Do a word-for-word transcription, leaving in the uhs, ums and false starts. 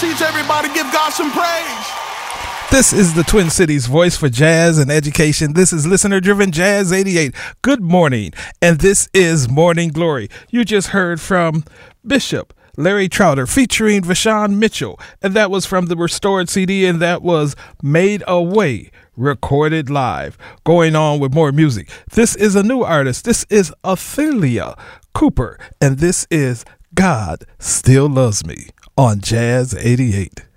seats, everybody. Give God some praise. This is the Twin Cities voice for jazz and education. This is Listener Driven Jazz eighty-eight. Good morning, and this is Morning Glory. You just heard from Bishop Larry Trouter featuring Vashawn Mitchell, and that was from the restored C D, and that was Made a Way, recorded live. Going on with more music. This is a new artist. This is Ophelia Cooper, and this is God Still Loves Me on Jazz eighty-eight.